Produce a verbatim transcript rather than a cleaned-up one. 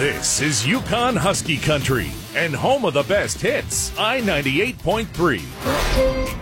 This is Yukon Husky Country and home of the best hits, I ninety-eight point three.